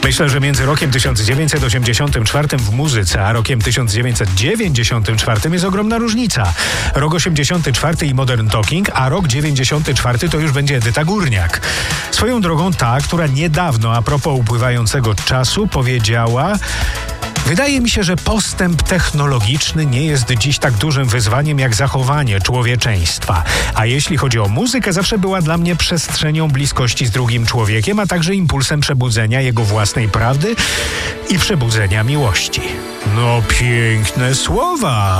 Myślę, że między rokiem 1984 w muzyce, a rokiem 1994 jest ogromna różnica. Rok 84 i Modern Talking, a rok 94 to już będzie Edyta Górniak. Swoją drogą ta, która niedawno, a propos upływającego czasu, powiedziała: wydaje mi się, że postęp technologiczny nie jest dziś tak dużym wyzwaniem jak zachowanie człowieczeństwa. A jeśli chodzi o muzykę, zawsze była dla mnie przestrzenią bliskości z drugim człowiekiem, a także impulsem przebudzenia jego własnej prawdy i przebudzenia miłości. No piękne słowa!